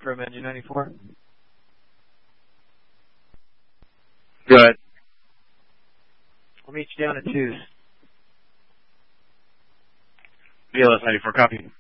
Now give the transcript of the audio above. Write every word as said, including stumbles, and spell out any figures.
from engine ninety-four. Good. I'll meet you down at twos. V L S ninety-four, copy.